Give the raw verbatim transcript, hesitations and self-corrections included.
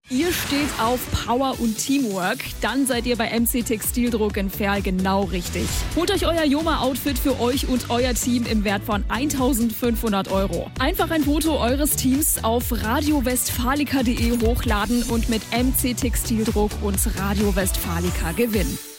Ihr steht auf Power und Teamwork, dann seid ihr bei M C Textildruck in Verl genau richtig. Holt euch euer Joma-Outfit für euch und euer Team im Wert von eintausendfünfhundert Euro. Einfach ein Foto eures Teams auf radio westfalica punkt de hochladen und mit M C Textildruck und Radio Westfalica gewinnen.